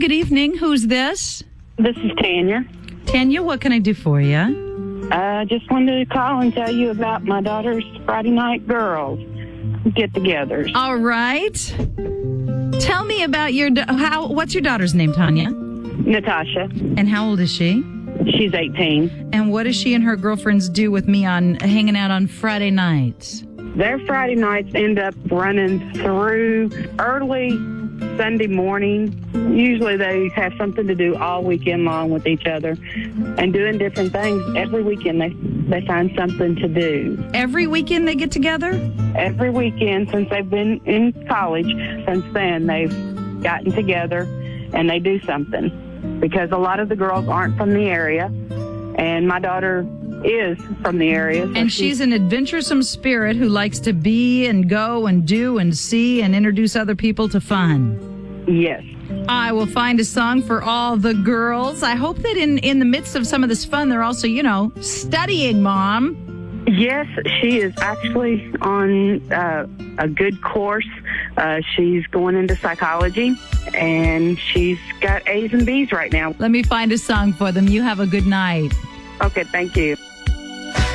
good evening. Who's this? This is Tanya. Tanya, what can I do for you? Just wanted to call and tell you about my daughter's Friday night girls get-togethers. All right. Tell me about what's your daughter's name, Tanya? Natasha, And how old is she? she's 18. And what does she and her girlfriends do with me on hanging out on Friday nights? Their Friday nights end up running through early Sunday morning. Usually they have something to do all weekend long with each other and doing different things. Every weekend they find something to do. Every weekend they get together? Every weekend since they've been in college, since then they've gotten together and they do something. Because a lot of the girls aren't from the area, and my daughter is from the area. So And she's an adventuresome spirit who likes to be and go and do and see and introduce other people to fun. Yes. I will find a song for all the girls. I hope that in the midst of some of this fun, they're also, studying, Mom. Yes, she is actually on a good course. She's going into psychology, and she's got A's and B's right now. Let me find a song for them. You have a good night. Okay, thank you.